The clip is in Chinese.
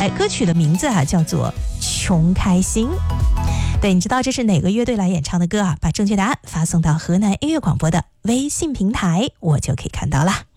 歌曲的名字叫做穷开心。对，你知道这是哪个乐队来演唱的歌把正确答案发送到河南音乐广播的微信平台，我就可以看到了。